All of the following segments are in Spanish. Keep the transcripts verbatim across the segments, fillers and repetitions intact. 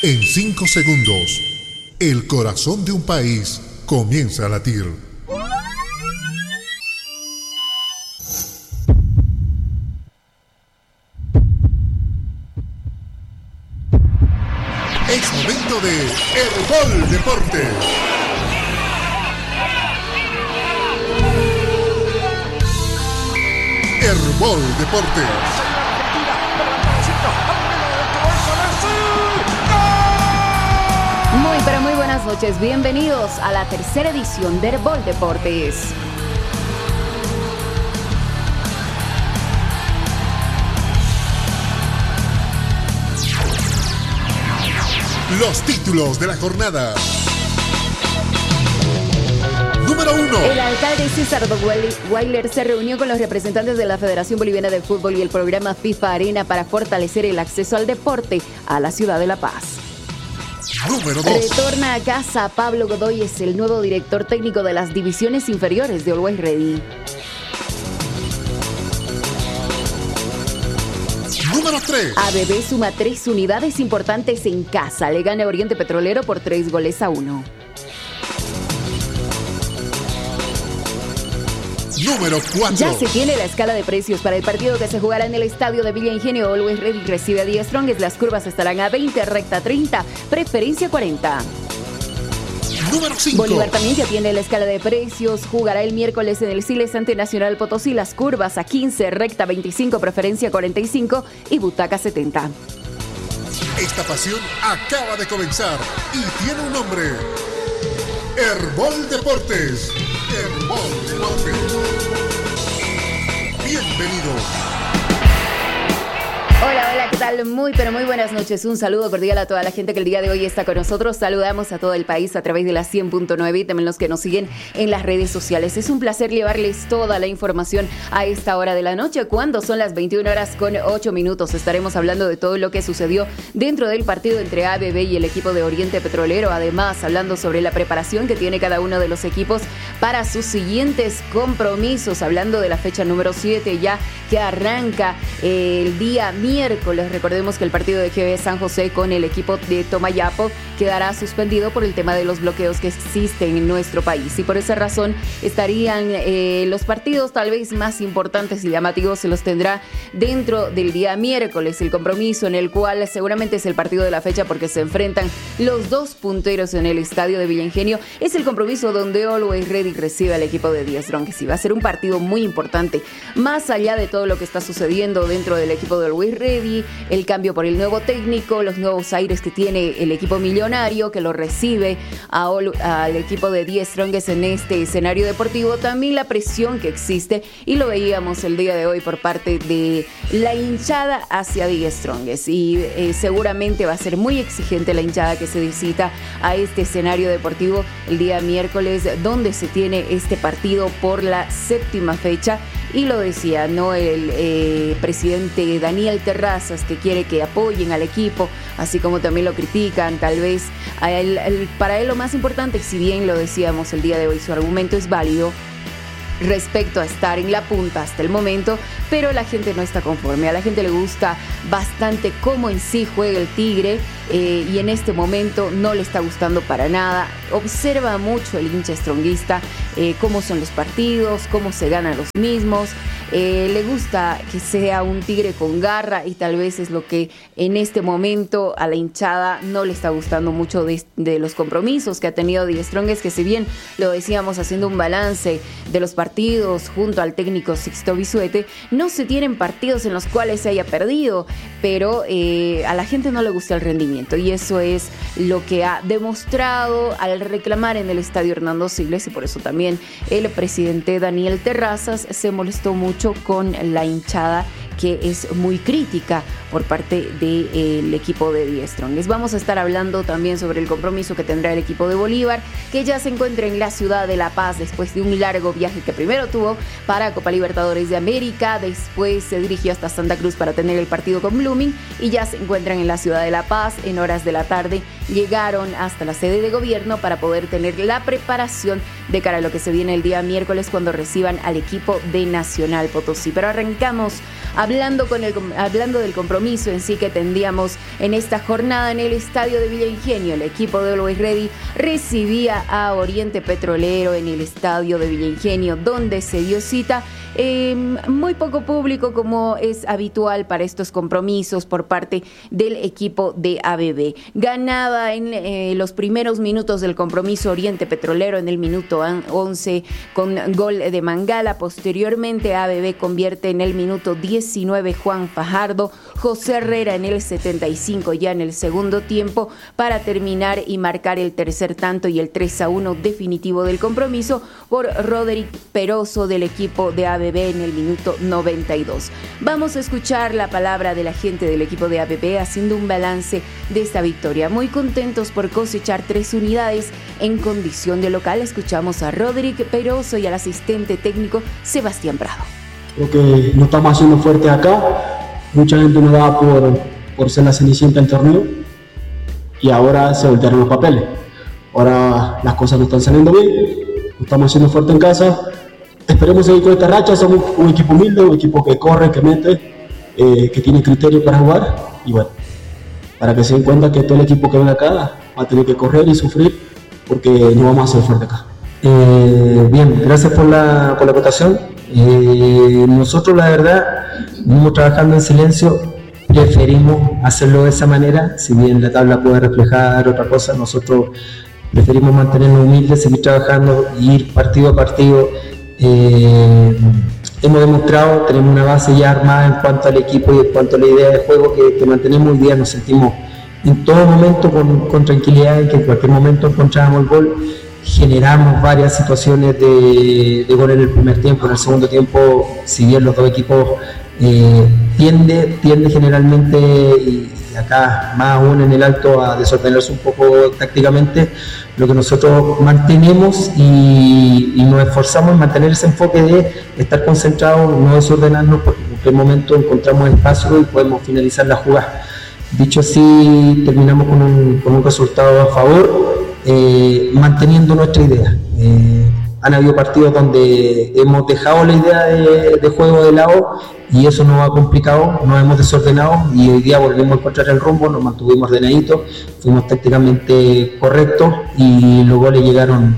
En cinco segundos, el corazón de un país comienza a latir. Es momento de Herbol Deportes. Herbol Deportes. Muy, pero muy buenas noches. Bienvenidos a la tercera edición de Herbol Deportes. Los títulos de la jornada. Número uno. El alcalde César Weiler se reunió con los representantes de la Federación Boliviana de Fútbol y el programa FIFA Arena para fortalecer el acceso al deporte a la ciudad de La Paz. Número dos. Retorna a casa Pablo Godoy, es el nuevo director técnico de las divisiones inferiores de Always Ready. Número tres. A B B suma tres unidades importantes en casa. Le gana a Oriente Petrolero por tres goles a uno. Número cuatro. Ya se tiene la escala de precios para el partido que se jugará en el estadio de Villa Ingenio. Always Ready recibe a The Strongest. Las curvas estarán a veinte, recta treinta, preferencia cuarenta. Número cinco. Bolívar también ya tiene la escala de precios. Jugará el miércoles en el Siles ante Nacional Potosí. Las curvas a quince, recta veinticinco, preferencia cuarenta y cinco y butaca setenta. Esta pasión acaba de comenzar y tiene un nombre. Herbol Deportes. Herbol Deportes. Bienvenido. Hola, hola, ¿qué tal? Muy, pero muy buenas noches. Un saludo cordial a toda la gente que el día de hoy está con nosotros. Saludamos a todo el país a través de la cien punto nueve y también los que nos siguen en las redes sociales. Es un placer llevarles toda la información a esta hora de la noche, cuando son las veintiuna horas con ocho minutos. Estaremos hablando de todo lo que sucedió dentro del partido entre A B B y el equipo de Oriente Petrolero. Además, hablando sobre la preparación que tiene cada uno de los equipos para sus siguientes compromisos. Hablando de la fecha número siete ya que arranca el día miércoles. Recordemos que el partido de G B San José con el equipo de Tomayapo quedará suspendido por el tema de los bloqueos que existen en nuestro país. Y por esa razón estarían eh, los partidos tal vez más importantes y llamativos se los tendrá dentro del día miércoles. El compromiso en el cual seguramente es el partido de la fecha porque se enfrentan los dos punteros en el estadio de Villa Ingenio. Es el compromiso donde Always Ready recibe al equipo de The Strongest y va a ser un partido muy importante. Más allá de todo lo que está sucediendo dentro del equipo de Always Ready, el cambio por el nuevo técnico, los nuevos aires que tiene el equipo millonario que lo recibe a, al equipo de The Strongest en este escenario deportivo, también la presión que existe y lo veíamos el día de hoy por parte de la hinchada hacia The Strongest y eh, seguramente va a ser muy exigente la hinchada que se visita a este escenario deportivo el día miércoles donde se tiene este partido por la séptima fecha. Y lo decía, ¿no? El eh, presidente Daniel Terrazas, que quiere que apoyen al equipo, así como también lo critican, tal vez. A él, el, para él lo más importante, si bien lo decíamos el día de hoy, su argumento es válido respecto a estar en la punta hasta el momento, pero la gente no está conforme. A la gente le gusta bastante cómo en sí juega el Tigre eh, y en este momento no le está gustando para nada. Observa mucho el hincha stronguista, eh, cómo son los partidos, cómo se ganan los mismos. Eh, le gusta que sea un Tigre con garra y tal vez es lo que en este momento a la hinchada no le está gustando mucho de, de los compromisos que ha tenido The Strongest, que si bien lo decíamos haciendo un balance de los partidos junto al técnico Sixto Bisuete, no se tienen partidos en los cuales se haya perdido, pero eh, a la gente no le gusta el rendimiento y eso es lo que ha demostrado al reclamar en el estadio Hernando Siles y por eso también el presidente Daniel Terrazas se molestó mucho con la hinchada que es muy crítica por parte del equipo de The Strongest. Vamos a estar hablando también sobre el compromiso que tendrá el equipo de Bolívar, que ya se encuentra en la ciudad de La Paz después de un largo viaje que primero tuvo para Copa Libertadores de América, después se dirigió hasta Santa Cruz para tener el partido con Blooming y ya se encuentran en la ciudad de La Paz. En horas de la tarde llegaron hasta la sede de gobierno para poder tener la preparación de cara a lo que se viene el día miércoles cuando reciban al equipo de Nacional Potosí. Pero arrancamos hablando Hablando, con el, hablando del compromiso en sí que tendríamos en esta jornada en el estadio de Villa Ingenio, el equipo de Always Ready recibía a Oriente Petrolero en el estadio de Villa Ingenio, donde se dio cita. Eh, muy poco público, como es habitual para estos compromisos por parte del equipo de A B B. Ganaba en eh, los primeros minutos del compromiso Oriente Petrolero en el minuto once con gol de Mangala. Posteriormente A B B convierte en el minuto diecinueve Juan Fajardo, José Herrera en el setenta y cinco ya en el segundo tiempo para terminar y marcar el tercer tanto y el tres a uno definitivo del compromiso por Roderick Peroso del equipo de A B B en el minuto noventa y dos. Vamos a escuchar la palabra de la gente del equipo de A B B haciendo un balance de esta victoria. Muy contentos por cosechar tres unidades en condición de local. Escuchamos a Roderick Peroso y al asistente técnico Sebastián Prado. Creo que nos estamos haciendo fuertes acá. Mucha gente nos daba por, por ser la cenicienta del torneo y ahora se voltearon los papeles. Ahora las cosas no están saliendo bien, nos estamos haciendo fuertes en casa. Esperemos seguir con esta racha. Somos un equipo humilde, un equipo que corre, que mete, eh, que tiene criterio para jugar. Y bueno, para que se den cuenta que todo el equipo que venga acá va a tener que correr y sufrir porque no vamos a ser fuertes acá. Eh, bien, gracias por la, por la votación. Eh, nosotros la verdad, venimos trabajando en silencio, preferimos hacerlo de esa manera. Si bien la tabla puede reflejar otra cosa, nosotros preferimos mantenernos humildes, seguir trabajando y ir partido a partido. Eh, hemos demostrado, tenemos una base ya armada en cuanto al equipo y en cuanto a la idea de juego que, que mantenemos. Hoy día nos sentimos en todo momento con, con tranquilidad, en que en cualquier momento encontrábamos el gol. Generamos varias situaciones de, de gol en el primer tiempo. En el segundo tiempo, si bien los dos equipos eh, tiende, tiende generalmente, y acá más aún en el alto, a desordenarse un poco tácticamente, lo que nosotros mantenemos y, y nos esforzamos en mantener ese enfoque de estar concentrados, no desordenarnos, porque en cualquier momento encontramos espacio y podemos finalizar la jugada. Dicho así, terminamos con un, con un resultado a favor, eh, manteniendo nuestra idea. Eh, han habido partidos donde hemos dejado la idea de, de juego de lado y eso nos ha complicado, nos hemos desordenado y hoy día volvimos a encontrar el rumbo, nos mantuvimos ordenaditos, fuimos tácticamente correctos y los goles llegaron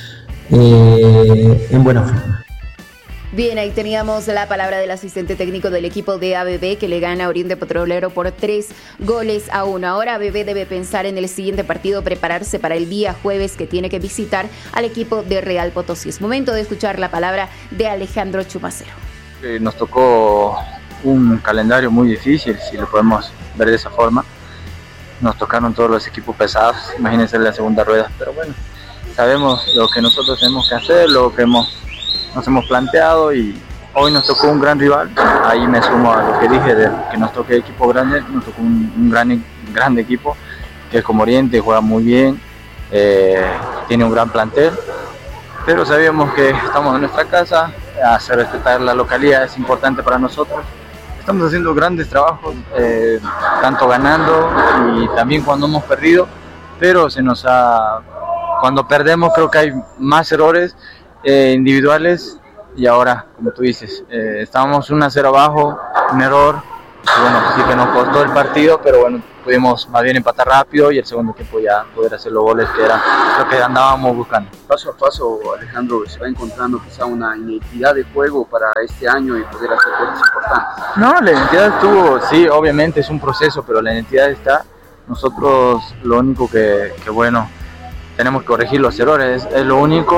eh, en buena forma. Bien, ahí teníamos la palabra del asistente técnico del equipo de A B B que le gana a Oriente Petrolero por tres goles a uno. Ahora A B B debe pensar en el siguiente partido, prepararse para el día jueves que tiene que visitar al equipo de Real Potosí. Es momento de escuchar la palabra de Alejandro Chumacero. Eh, nos tocó un calendario muy difícil, si lo podemos ver de esa forma. Nos tocaron todos los equipos pesados, imagínense la segunda rueda, pero bueno, sabemos lo que nosotros tenemos que hacer, lo que hemos nos hemos planteado y hoy nos tocó un gran rival. Ahí me sumo a lo que dije de que nos toque equipo grande, nos tocó un, un gran, gran equipo que es como Oriente, juega muy bien, eh, tiene un gran plantel, pero sabíamos que estamos en nuestra casa, hacer respetar la localidad es importante para nosotros. Estamos haciendo grandes trabajos, eh, tanto ganando y también cuando hemos perdido, pero se nos ha, cuando perdemos creo que hay más errores Eh, individuales y ahora, como tú dices, eh, estábamos uno a cero abajo, un error, y bueno, sí que nos costó el partido, pero bueno, pudimos más bien empatar rápido y el segundo tiempo ya poder hacer los goles que era lo que andábamos buscando. Paso a paso, Alejandro, se va encontrando quizá una identidad de juego para este año y poder hacer cosas importantes. No, la identidad estuvo, sí, obviamente es un proceso, pero la identidad está. Nosotros lo único que, que bueno, tenemos que corregir los errores, es, es lo único.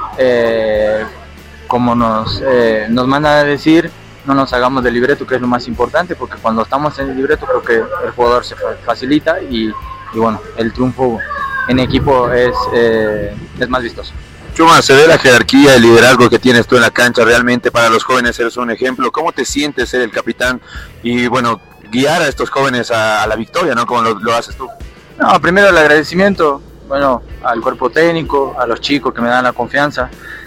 Eh, como nos, eh, nos manda a decir, no nos hagamos del libreto, que es lo más importante, porque cuando estamos en el libreto creo que el jugador se facilita y, y bueno, el triunfo en equipo es, eh, es más vistoso. Chuma, se ve la jerarquía, el liderazgo que tienes tú en la cancha, realmente para los jóvenes eres un ejemplo. ¿Cómo te sientes ser el capitán y bueno, guiar a estos jóvenes a, a la victoria, ¿no? Como lo, lo haces tú. No, primero el agradecimiento, bueno, al cuerpo técnico, a los chicos que me dan la confianza.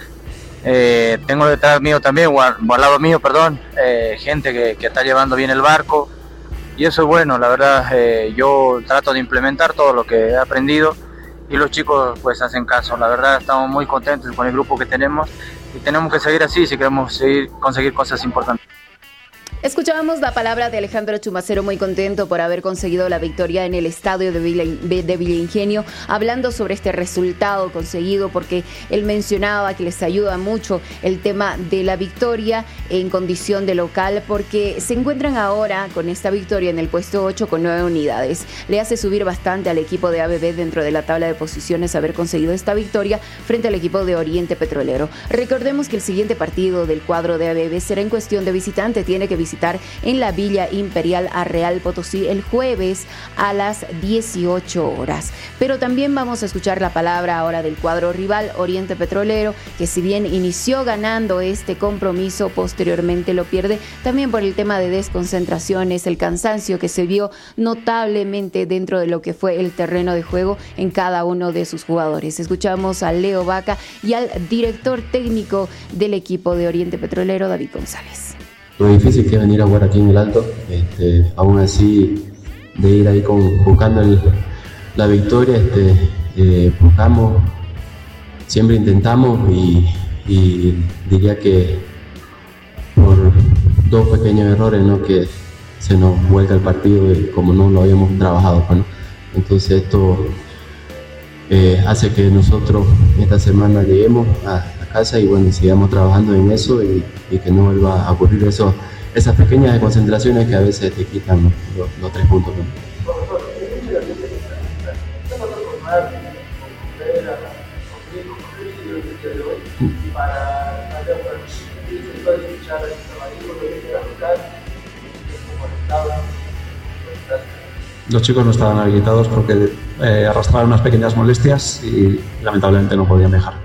Eh, tengo detrás mío también, o al, o al lado mío, perdón, eh, gente que, que está llevando bien el barco, y eso es bueno, la verdad. Eh, yo trato de implementar todo lo que he aprendido y los chicos pues hacen caso. La verdad estamos muy contentos con el grupo que tenemos y tenemos que seguir así si queremos seguir, conseguir cosas importantes. Escuchábamos la palabra de Alejandro Chumacero, muy contento por haber conseguido la victoria en el estadio de Villa, de Villa Ingenio, hablando sobre este resultado conseguido, porque él mencionaba que les ayuda mucho el tema de la victoria en condición de local, porque se encuentran ahora con esta victoria en el puesto ocho con nueve unidades. Le hace subir bastante al equipo de A B B dentro de la tabla de posiciones haber conseguido esta victoria frente al equipo de Oriente Petrolero. Recordemos que el siguiente partido del cuadro de A B B será en cuestión de visitante, tiene que visitar en la Villa Imperial a Real Potosí el jueves a las dieciocho horas. Pero también vamos a escuchar la palabra ahora del cuadro rival, Oriente Petrolero, que si bien inició ganando este compromiso, posteriormente lo pierde también por el tema de desconcentraciones, el cansancio que se vio notablemente dentro de lo que fue el terreno de juego en cada uno de sus jugadores. Escuchamos a Leo Vaca y al director técnico del equipo de Oriente Petrolero, David González. Lo difícil que es venir a jugar aquí en el Alto, este, aún así de ir ahí con, buscando el, la victoria, este, eh, buscamos, siempre intentamos y, y diría que por dos pequeños errores, ¿no?, que se nos vuelca el partido y como no lo habíamos trabajado, ¿no? Entonces esto eh, hace que nosotros esta semana lleguemos a casa y bueno, sigamos trabajando en eso y, y que no vuelva a ocurrir eso, esas pequeñas desconcentraciones que a veces te quitan, ¿no?, los, los tres puntos, ¿no? Los chicos no estaban habilitados porque eh, arrastraron unas pequeñas molestias y lamentablemente no podían viajar.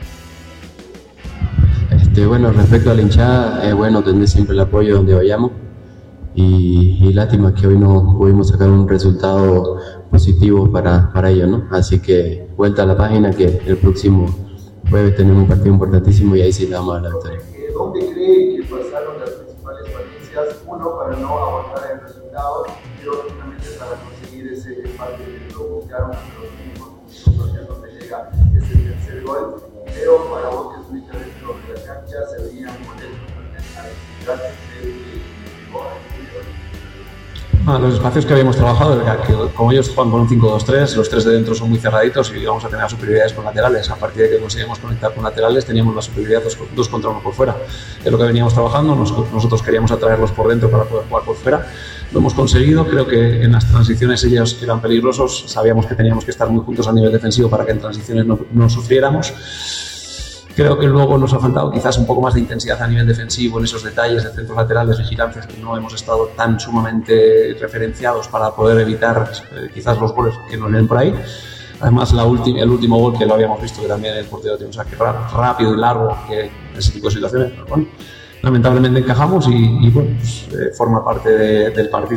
Este, bueno, respecto a la hinchada, es bueno tener siempre el apoyo donde vayamos y, y lástima que hoy no pudimos sacar un resultado positivo para, para ellos, ¿no? Así que vuelta a la página, que el próximo jueves tenemos un partido importantísimo y ahí sí le damos a la victoria. ¿Dónde cree que pasaron las principales falencias? Uno, para no aguantar el resultado, y dos, finalmente para conseguir ese empate que lo buscaron en los últimos minutos, donde llega ese tercer gol. Pero para vos que estuviste dentro de la cancha, se veían molestos a la actividad de Ah, los espacios que habíamos trabajado, que como ellos juegan con un cinco dos tres, los tres de dentro son muy cerraditos y vamos a tener superioridades con laterales. A partir de que conseguimos conectar con laterales, teníamos la superioridad dos, dos contra uno por fuera. Es lo que veníamos trabajando, Nos, nosotros queríamos atraerlos por dentro para poder jugar por fuera. Lo hemos conseguido, creo que en las transiciones ellos eran peligrosos, sabíamos que teníamos que estar muy juntos a nivel defensivo para que en transiciones no, no sufriéramos. Creo que luego nos ha faltado quizás un poco más de intensidad a nivel defensivo en esos detalles de centros laterales, vigilancias, que no hemos estado tan sumamente referenciados para poder evitar eh, quizás los goles que nos leen por ahí. Además, la ulti- el último gol que lo habíamos visto, que también el portero tiene un saque rápido y largo, que ese tipo de situaciones, pero bueno, lamentablemente encajamos y, y bueno, pues, eh, forma parte de, del partido.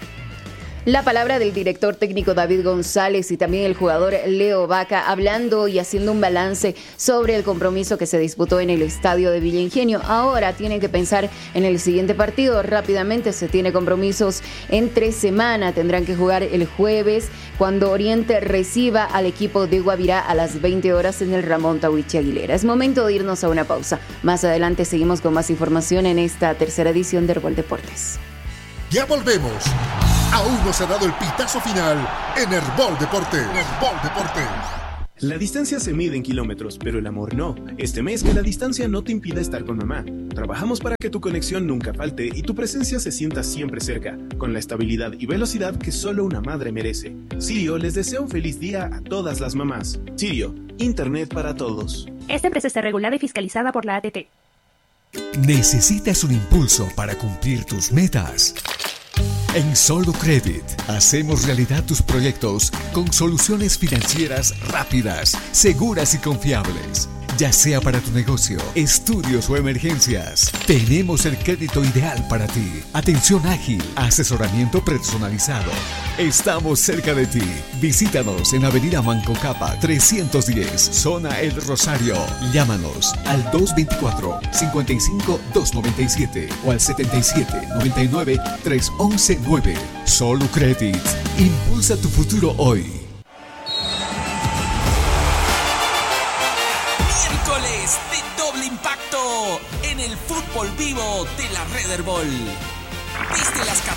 La palabra del director técnico David González y también el jugador Leo Vaca hablando y haciendo un balance sobre el compromiso que se disputó en el estadio de Villa Ingenio. Ahora tienen que pensar en el siguiente partido. Rápidamente se tiene compromisos entre semana. Tendrán que jugar el jueves cuando Oriente reciba al equipo de Guavirá a las veinte horas en el Ramón Tahuichi Aguilera. Es momento de irnos a una pausa. Más adelante seguimos con más información en esta tercera edición de Herbol Deportes. Ya volvemos. Aún no se ha dado el pitazo final en Herbol Deportes. Herbol Deportes. La distancia se mide en kilómetros, pero el amor no. Este mes que la distancia no te impida estar con mamá. Trabajamos para que tu conexión nunca falte y tu presencia se sienta siempre cerca, con la estabilidad y velocidad que solo una madre merece. Sirio les desea un feliz día a todas las mamás. Sirio, Internet para todos. Esta empresa está regulada y fiscalizada por la A T T. ¿Necesitas un impulso para cumplir tus metas? En Solucredit hacemos realidad tus proyectos con soluciones financieras rápidas, seguras y confiables. Ya sea para tu negocio, estudios o emergencias, tenemos el crédito ideal para ti. Atención ágil, asesoramiento personalizado. Estamos cerca de ti. Visítanos en Avenida Manco Capa trescientos diez, Zona El Rosario. Llámanos al dos dos cuatro, cinco cinco, dos nueve siete o al setenta y siete, noventa y nueve, trescientos once nueve. Solucredit. Impulsa tu futuro hoy. De doble impacto en el fútbol vivo de la Red Herbol. desde las